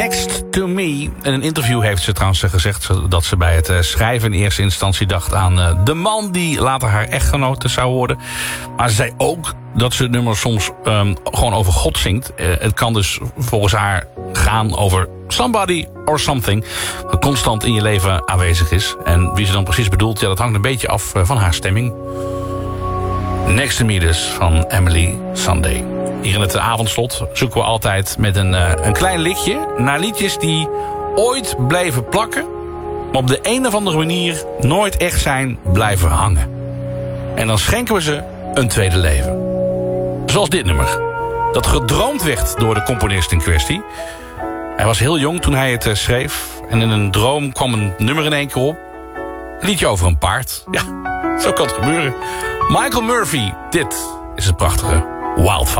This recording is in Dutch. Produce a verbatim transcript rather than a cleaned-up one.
Next to Me. In een interview heeft ze trouwens gezegd dat ze bij het schrijven in eerste instantie dacht aan de man die later haar echtgenote zou worden. Maar ze zei ook dat ze het nummer soms um, gewoon over God zingt. Uh, het kan dus volgens haar gaan over somebody or something dat constant in je leven aanwezig is. En wie ze dan precies bedoelt, ja, dat hangt een beetje af van haar stemming. Next to Me dus, van Emily Sandé. Hier in het avondslot zoeken we altijd met een, uh, een klein liedje naar liedjes die ooit blijven plakken, maar op de een of andere manier nooit echt zijn blijven hangen. En dan schenken we ze een tweede leven. Zoals dit nummer, dat gedroomd werd door de componist in kwestie. Hij was heel jong toen hij het uh, schreef en in een droom kwam een nummer in één keer op. Een liedje over een paard. Ja, zo kan het gebeuren. Michael Murphy, dit is het prachtige Wildfire.